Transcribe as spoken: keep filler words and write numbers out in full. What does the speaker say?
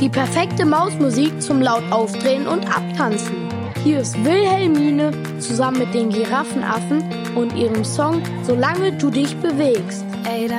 Die perfekte Mausmusik zum laut aufdrehen und abtanzen. Hier ist Wilhelmine zusammen mit den Giraffenaffen und ihrem Song Solange du dich bewegst. Ey,